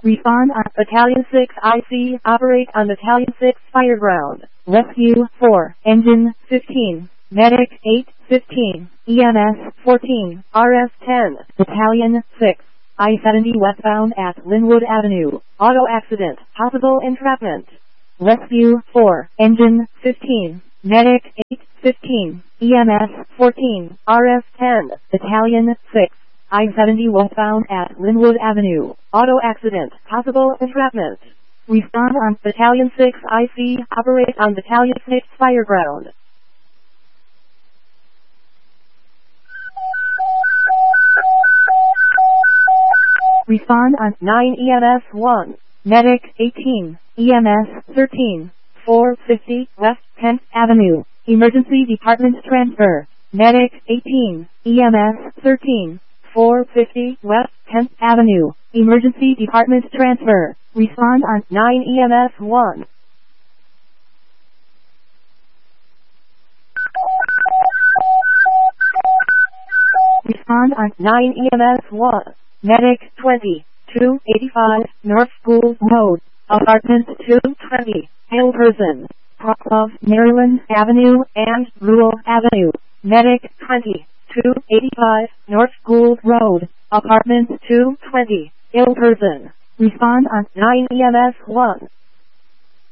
Respond on Battalion 6 IC. Operate on Battalion 6 Fireground. Rescue 4. Engine 15. Medic 8, 15. EMS 14. RF 10. Battalion 6. I-70 westbound at Linwood Avenue. Auto accident. Possible entrapment. Rescue 4. Engine 15. Medic 8, 15. EMS 14. RF 10. Battalion 6. I-70 westbound at Linwood Avenue. Auto accident. Possible entrapment. Respond on Battalion 6 IC. Operate on Battalion 6 Fireground. Respond on 9 EMS 1. Medic 18. EMS 13. 450 West 10th Avenue. Emergency Department transfer. Medic 18. EMS 13. 450 West 10th Avenue. Emergency Department transfer. Respond on 9 EMS 1. Respond on 9 EMS 1. Medic 20. 285 North School Road. Apartment 220. Hillperson. Proclove, Maryland Avenue and Rural Avenue. Medic 20. 285 North School Road. Apartment 220. Ill person. Respond on 9 EMS 1.